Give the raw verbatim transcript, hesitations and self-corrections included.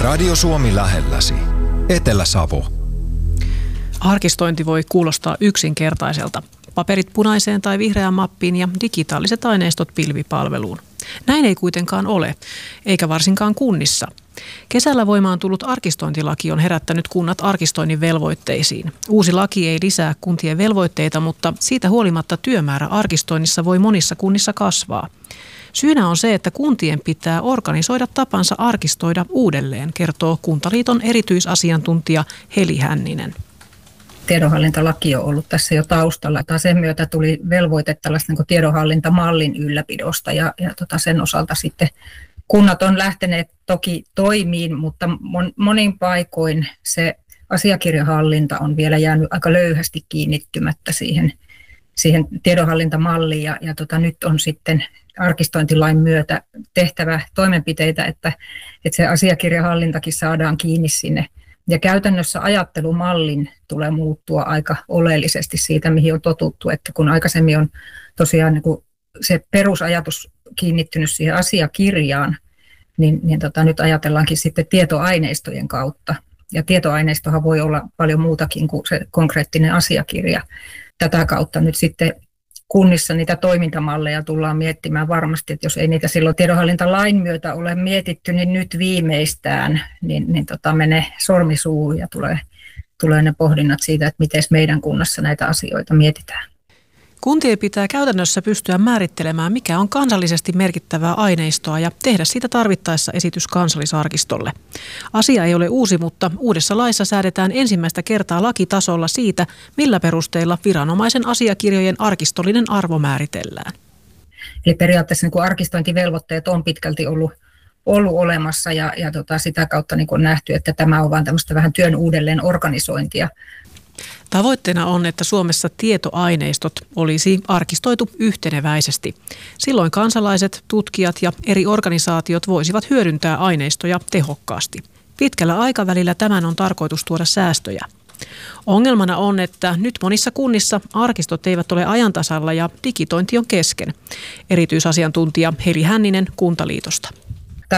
Radio Suomi lähelläsi. Etelä-Savo. Arkistointi voi kuulostaa yksinkertaiselta. Paperit punaiseen tai vihreään mappiin ja digitaaliset aineistot pilvipalveluun. Näin ei kuitenkaan ole, eikä varsinkaan kunnissa. Kesällä voimaan tullut arkistointilaki on herättänyt kunnat arkistoinnin velvoitteisiin. Uusi laki ei lisää kuntien velvoitteita, mutta siitä huolimatta työmäärä arkistoinnissa voi monissa kunnissa kasvaa. Syynä on se, että kuntien pitää organisoida tapansa arkistoida uudelleen, kertoo Kuntaliiton erityisasiantuntija Heli Hänninen. Tiedonhallintalaki on ollut tässä jo taustalla. Sen myötä tuli velvoite tällaista niin kuin tiedonhallintamallin ylläpidosta ja, ja tota sen osalta sitten kunnat on lähteneet toki toimiin, mutta mon, monin paikoin se asiakirjahallinta on vielä jäänyt aika löyhästi kiinnittymättä siihen, siihen tiedonhallintamalliin ja, ja tota, nyt on sitten arkistointilain myötä tehtävä toimenpiteitä, että, että se asiakirjahallintakin saadaan kiinni sinne. Ja käytännössä ajattelumallin tulee muuttua aika oleellisesti siitä, mihin on totuttu, että kun aikaisemmin on tosiaan niin kuin se perusajatus kiinnittynyt siihen asiakirjaan, niin, niin tota, nyt ajatellaankin sitten tietoaineistojen kautta. Ja tietoaineistohan voi olla paljon muutakin kuin se konkreettinen asiakirja. Tätä kautta nyt sitten kunnissa niitä toimintamalleja tullaan miettimään varmasti, että jos ei niitä silloin tiedonhallintalain myötä ole mietitty, niin nyt viimeistään niin, niin tota menee sormi suuhun ja tulee, tulee ne pohdinnat siitä, että miten meidän kunnassa näitä asioita mietitään. Kuntien pitää käytännössä pystyä määrittelemään, mikä on kansallisesti merkittävää aineistoa ja tehdä siitä tarvittaessa esitys kansallisarkistolle. Asia ei ole uusi, mutta uudessa laissa säädetään ensimmäistä kertaa lakitasolla siitä, millä perusteilla viranomaisen asiakirjojen arkistollinen arvo määritellään. Eli periaatteessa niin kuin arkistointivelvoitteet on pitkälti ollut, ollut olemassa ja, ja tota, sitä kautta niin kuin on nähty, että tämä on vain tämmöistä vähän työn uudelleen organisointia. Tavoitteena on, että Suomessa tietoaineistot olisi arkistoitu yhteneväisesti. Silloin kansalaiset, tutkijat ja eri organisaatiot voisivat hyödyntää aineistoja tehokkaasti. Pitkällä aikavälillä tämän on tarkoitus tuoda säästöjä. Ongelmana on, että nyt monissa kunnissa arkistot eivät ole ajan tasalla ja digitointi on kesken. Erityisasiantuntija Heli Hänninen Kuntaliitosta.